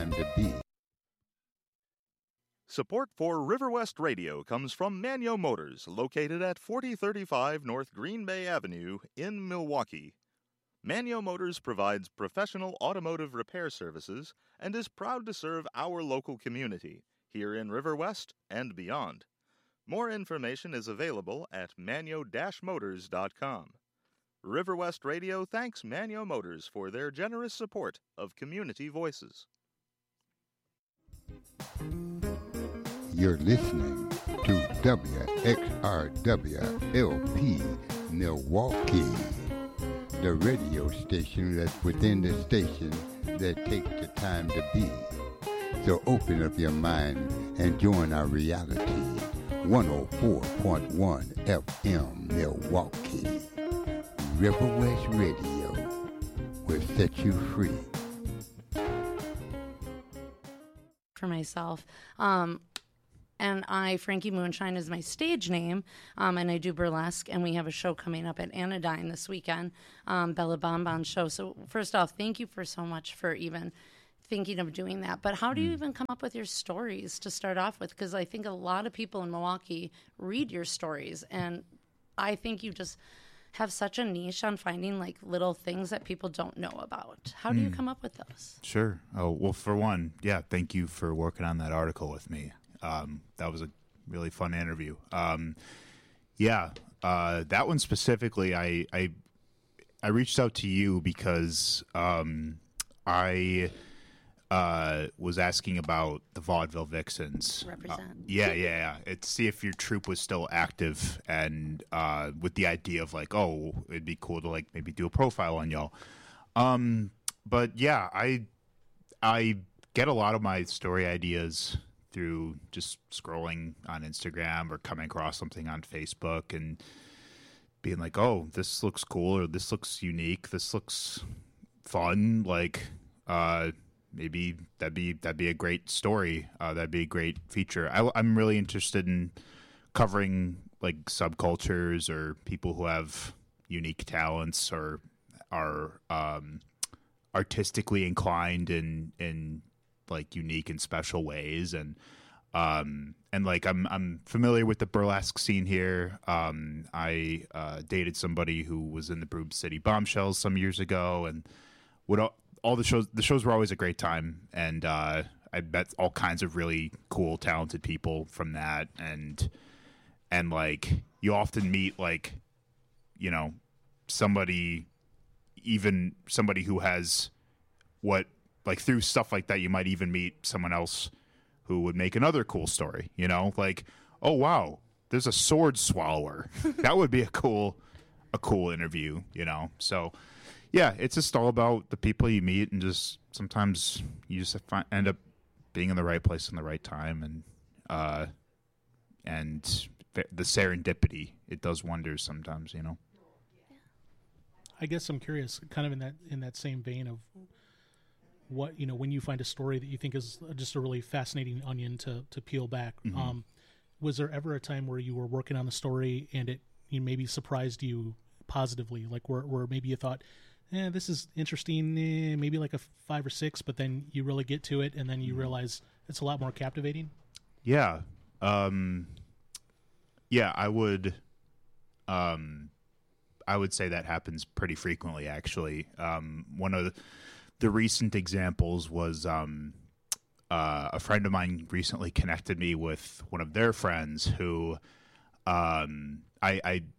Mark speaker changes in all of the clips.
Speaker 1: time to be.
Speaker 2: Support for River West Radio comes from Manyo Motors, located at 4035 North Green Bay Avenue in Milwaukee. Manyo Motors provides professional automotive repair services and is proud to serve our local community here in River West and beyond. More information is available at manyo-motors.com. River West Radio thanks Manyo Motors for their generous support of community voices.
Speaker 1: You're listening to WXRW-LP Milwaukee, the radio station that's within the station that takes the time to be. So open up your mind and join our reality. 104.1 FM Milwaukee. River West Radio will set you free.
Speaker 3: For myself. And Frankie Moonshine is my stage name, and I do burlesque, and we have a show coming up at Anodyne this weekend, Bella Bonbon show. So first off, thank you so much for even thinking of doing that. But how do you even come up with your stories to start off with? Because I think a lot of people in Milwaukee read your stories, and I think you just have such a niche on finding like little things that people don't know about. How do you come up with those?
Speaker 4: Sure. Oh, well, for one, yeah, thank you for working on that article with me. That was a really fun interview. That one specifically, I reached out to you because I was asking about the Vaudeville Vixens.
Speaker 3: Represent.
Speaker 4: Yeah. To see if your troupe was still active, and with the idea of like, oh, it'd be cool to like maybe do a profile on y'all. But yeah, I get a lot of my story ideas through just scrolling on Instagram or coming across something on Facebook and being like, oh, this looks cool, or this looks unique, this looks fun, like maybe that'd be a great story, that'd be a great feature. I'm really interested in covering like subcultures or people who have unique talents or are artistically inclined in like unique and special ways, and like I'm familiar with the burlesque scene here. I dated somebody who was in the Broom City Bombshells some years ago, and all the shows were always a great time, and I met all kinds of really cool, talented people from that, and like you often meet like, you know, somebody who has what, like through stuff like that, you might even meet someone else who would make another cool story, you know, like, oh, wow, there's a sword swallower. That would be a cool interview, you know? So yeah, it's just all about the people you meet, and just sometimes you just end up being in the right place in the right time, and the serendipity, it does wonders sometimes, you know?
Speaker 5: I guess I'm curious, kind of in that same vein of what, you know, when you find a story that you think is just a really fascinating onion to peel back, was there ever a time where you were working on a story and it maybe surprised you positively, like where maybe you thought, this is interesting, maybe like a 5 or 6, but then you really get to it and then you realize it's a lot more captivating?
Speaker 4: Yeah. I would say that happens pretty frequently, actually. One of the recent examples was a friend of mine recently connected me with one of their friends who I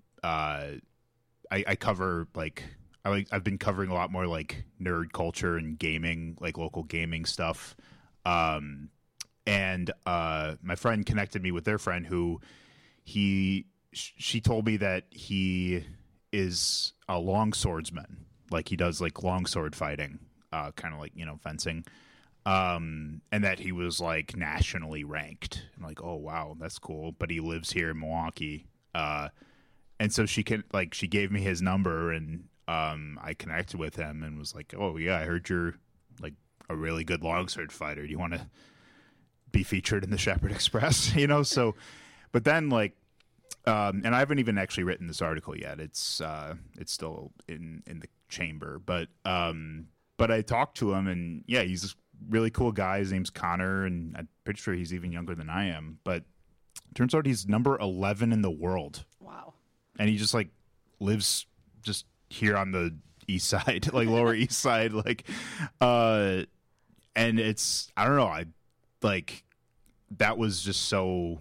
Speaker 4: cover, like, I've been covering a lot more like nerd culture and gaming, like local gaming stuff. And my friend connected me with their friend who she told me that he is a longswordsman. Like he does like longsword fighting, kind of like, you know, fencing. And that he was like nationally ranked. I'm like, oh wow, that's cool. But he lives here in Milwaukee. And so she gave me his number, and I connected with him and was like, oh yeah, I heard you're like a really good longsword fighter. Do you want to be featured in the Shepherd Express? You know, so, but then like, and I haven't even actually written this article yet. It's still in the chamber, but I talked to him, and yeah, he's really cool guy. His name's Connor, and I'm pretty sure he's even younger than I am. But turns out he's number 11 in the world.
Speaker 3: Wow.
Speaker 4: And he just like lives just here on the east side, like Lower East Side, like, and it's, I don't know, I like, that was just so,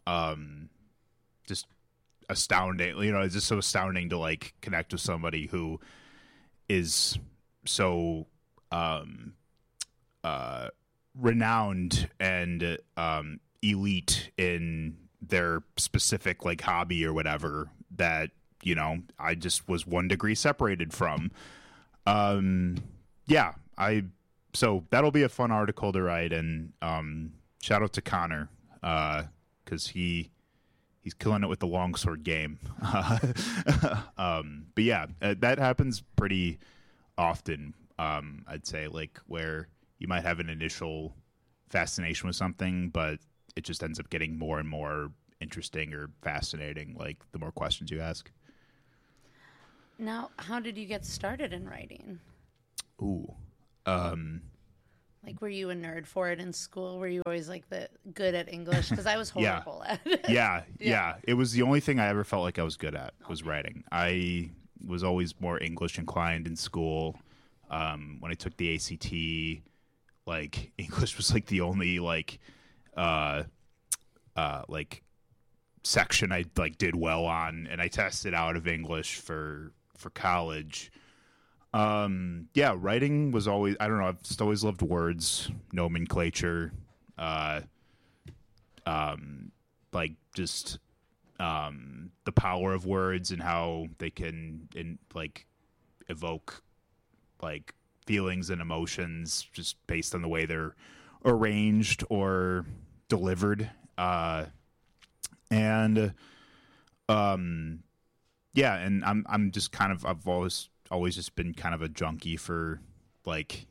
Speaker 4: just astounding, you know, it's just so astounding to like connect with somebody who is so, renowned and, elite in their specific like hobby or whatever that, you know, I just was 1 degree separated from. Yeah, so that'll be a fun article to write, and shout out to Connor, because he's killing it with the longsword game. But yeah, that happens pretty often. I'd say, like, where you might have an initial fascination with something, but it just ends up getting more and more interesting or fascinating, like the more questions you ask.
Speaker 3: Now, how did you get started in writing?
Speaker 4: Ooh.
Speaker 3: Like, were you a nerd for it in school? Were you always like the good at English? Because I was horrible at it.
Speaker 4: Yeah. It was the only thing I ever felt like I was good at was writing. I was always more English inclined in school. When I took the ACT, like English was like the only like section I like did well on, and I tested out of English for college. Yeah, writing was always, I don't know, I've just always loved words, nomenclature, like just the power of words and how they can like evoke like feelings and emotions just based on the way they're arranged or delivered. Yeah, and I'm just kind of, I've always just been kind of a junkie for like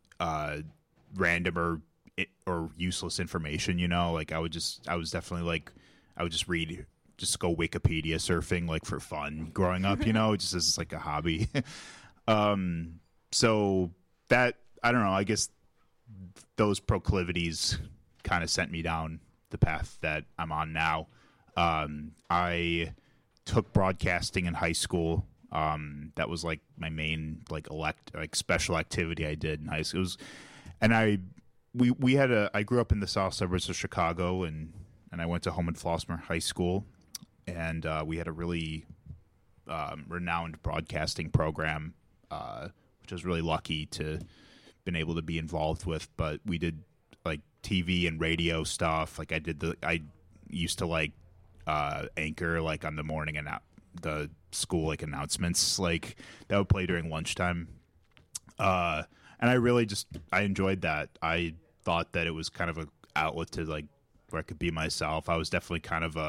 Speaker 4: random or useless information, you know, like I would just read, just go Wikipedia surfing like for fun growing up, you know, just as like a hobby. So that, I don't know, I guess those proclivities kind of sent me down the path that I'm on now. I took broadcasting in high school. That was like my main like special activity I did in high school. I grew up in the south suburbs of Chicago, and I went to Homewood Flossmoor High School, and we had a really renowned broadcasting program, which I was really lucky to been able to be involved with. But we did like TV and radio stuff. Like I used to like anchor like on the morning and the school like announcements like that would play during lunchtime. And I really I enjoyed that. I thought that it was kind of a outlet to like where I could be myself. I was definitely kind of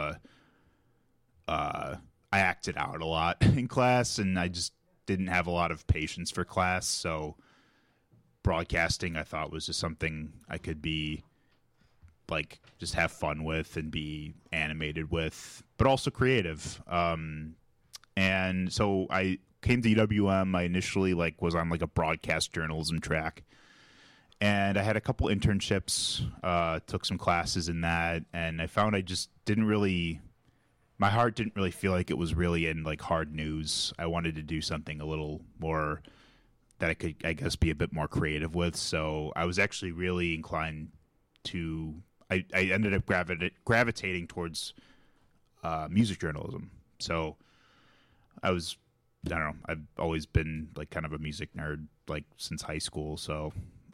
Speaker 4: I acted out a lot in class, and I just didn't have a lot of patience for class. So broadcasting, I thought, was just something I could be like just have fun with and be animated with, but also creative. And so I came to UWM. I initially like was on like a broadcast journalism track, and I had a couple internships, took some classes in that, and I found I just my heart didn't really feel like it was really in like hard news. I wanted to do something a little more that I could, I guess, be a bit more creative with. So I was actually really inclined to, I ended up gravitating towards music journalism. So I don't know, I've always been like kind of a music nerd like since high school. So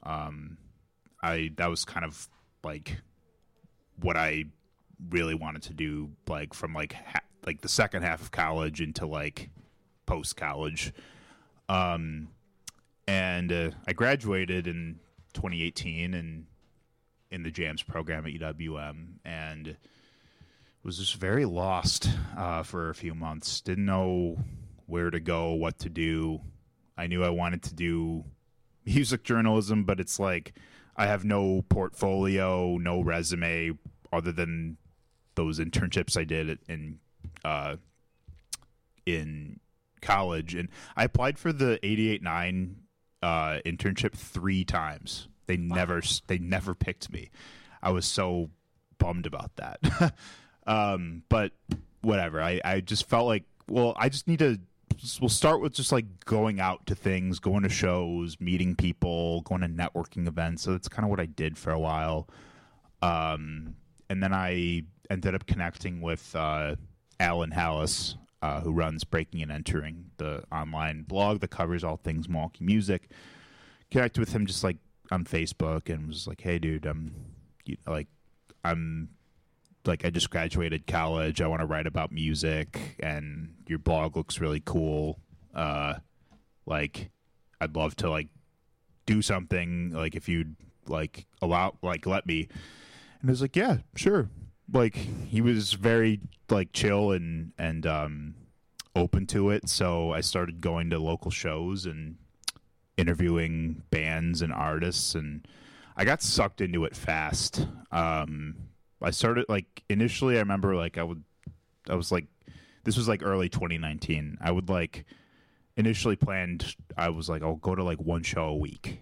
Speaker 4: that was kind of like what I really wanted to do, like from like the second half of college into like post college. And I graduated in 2018 and in the Jams program at UWM, and was just very lost for a few months. Didn't know where to go, what to do. I knew I wanted to do music journalism, but it's like I have no portfolio, no resume other than those internships I did in college. And I applied for the 88.9 internship 3 times. They never picked me. I was so bummed about that. But whatever. I just felt like, well, I just need to. We'll start with just like going out to things, going to shows, meeting people, going to networking events. So that's kind of what I did for a while. And then I ended up connecting with Alan Hallis, who runs Breaking and Entering, the online blog that covers all things Milwaukee music. Connected with him just like on Facebook and was like, "Hey, dude, I just graduated college. I want to write about music, and your blog looks really cool. Like, I'd love to like do something. Like, if you'd like let me." And I was like, "Yeah, sure." Like, he was very like chill and open to it. So I started going to local shows and interviewing bands and artists, and I got sucked into it fast. I started like initially. I remember like I was like, this was like early 2019. I would like initially planned. I was like, I'll go to like one show a week.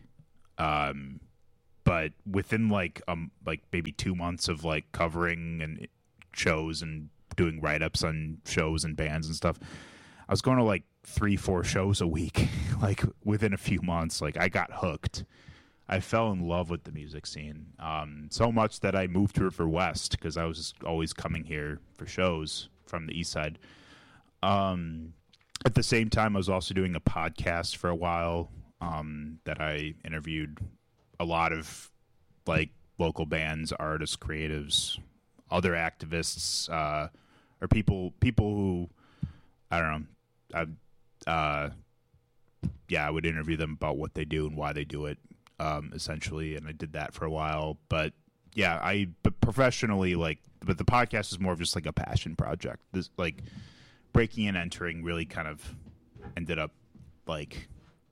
Speaker 4: But within like maybe 2 months of like covering and shows and doing write-ups on shows and bands and stuff, I was going to like 3-4 shows a week. Like within a few months, like I got hooked. I fell in love with the music scene, so much that I moved to River West because I was always coming here for shows from the east side. At the same time, I was also doing a podcast for a while that I interviewed a lot of like local bands, artists, creatives, other activists, or people who, I don't know, I would interview them about what they do and why they do it. Essentially, and I did that for a while. But yeah, but professionally, but the podcast is more of just like a passion project. This like Breaking and Entering really kind of ended up like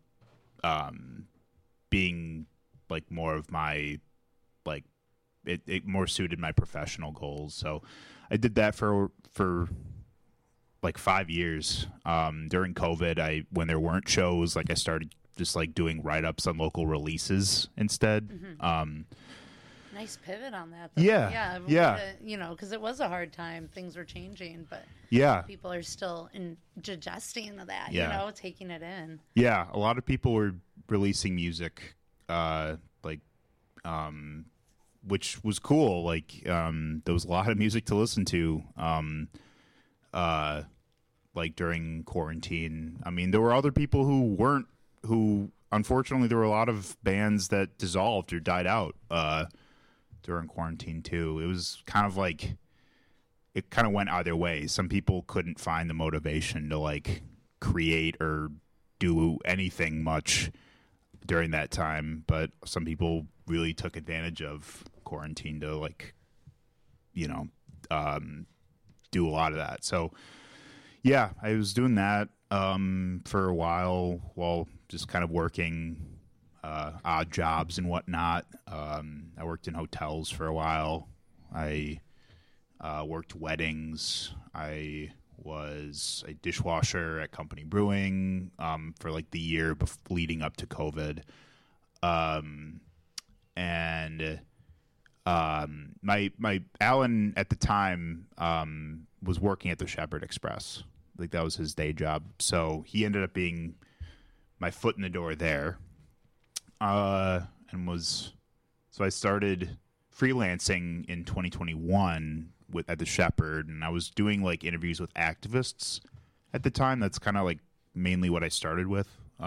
Speaker 4: being like more of my like it more suited my professional goals. So I did that for like 5 years. During COVID, when there weren't shows, like I started just like doing write-ups on local releases instead. Mm-hmm.
Speaker 3: Nice pivot on that, though.
Speaker 4: Yeah.
Speaker 3: Because it was a hard time. Things were changing, but people are still digesting that, taking it in.
Speaker 4: Yeah, a lot of people were releasing music, which was cool. Like, there was a lot of music to listen to, like during quarantine. I mean, there were other people who unfortunately there were a lot of bands that dissolved or died out during quarantine too. It was kind of like it kind of went either way. Some people couldn't find the motivation to like create or do anything much during that time, but some people really took advantage of quarantine to like do a lot of that. So yeah, I was doing that for a while just kind of working odd jobs and whatnot. I worked in hotels for a while. I worked weddings. I was a dishwasher at Company Brewing for like the year leading up to COVID. And my Alan at the time was working at the Shepherd Express. Like that was his day job. So he ended up being my foot in the door there. So I started freelancing in 2021 at the Shepherd, and I was doing like interviews with activists at the time. That's kind of like mainly what I started with.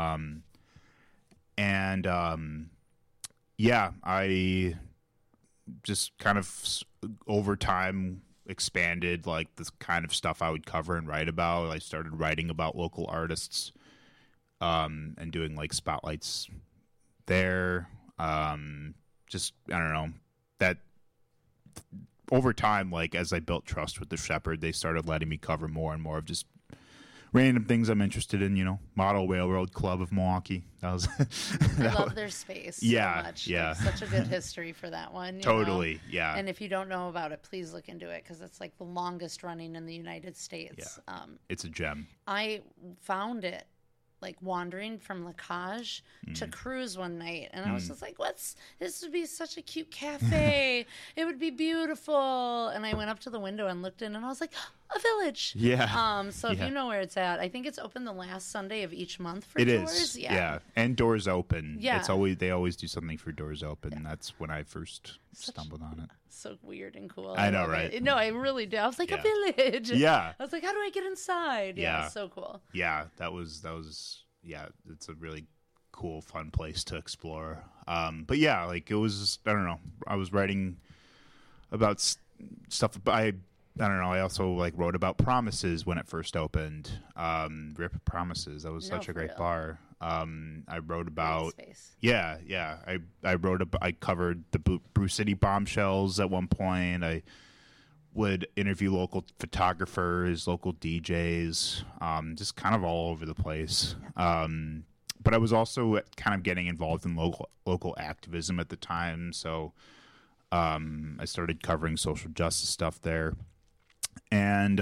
Speaker 4: I just kind of over time expanded like this kind of stuff I would cover and write about. I started writing about local artists and doing like spotlights there. I don't know, that over time, like as I built trust with the Shepherd, they started letting me cover more and more of just random things I'm interested in, Model Railroad Club of Milwaukee. That was
Speaker 3: I love their space so much.
Speaker 4: Yeah.
Speaker 3: There's such a good history for that one.
Speaker 4: Totally, yeah.
Speaker 3: And if you don't know about it, please look into it because it's like the longest running in the United States.
Speaker 4: Yeah. It's a gem.
Speaker 3: I found it like wandering from La Cage to Cruise one night, and I was just like, this would be such a cute cafe. It would be beautiful. And I went up to the window and looked in, and I was like, a village.
Speaker 4: Yeah.
Speaker 3: So if you know where it's at, I think it's open the last Sunday of each month for
Speaker 4: It
Speaker 3: Doors.
Speaker 4: is.
Speaker 3: Yeah.
Speaker 4: And Doors Open.
Speaker 3: Yeah.
Speaker 4: They always do something for Doors Open. That's when I first stumbled on it.
Speaker 3: So weird and cool.
Speaker 4: I know,
Speaker 3: love
Speaker 4: right?
Speaker 3: it. No, I really did. I was like,
Speaker 4: Yeah.
Speaker 3: a village.
Speaker 4: Yeah.
Speaker 3: I was like, how do I get inside?
Speaker 4: Yeah.
Speaker 3: So cool.
Speaker 4: Yeah, that was yeah, it's a really cool, fun place to explore. But yeah, like it was, I don't know, I was writing about stuff. I don't know. I also like wrote about Promises when it first opened. Rip Promises. That was such
Speaker 3: for
Speaker 4: a great
Speaker 3: real.
Speaker 4: bar. I wrote about
Speaker 3: Space.
Speaker 4: yeah. I covered the Brew City bombshells at one point. I would interview local photographers, local DJs, just kind of all over the place. But I was also kind of getting involved in local activism at the time, so I started covering social justice stuff there. And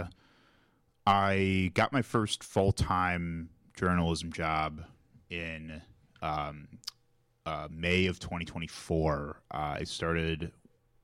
Speaker 4: I got my first full-time journalism job in May of 2024. I started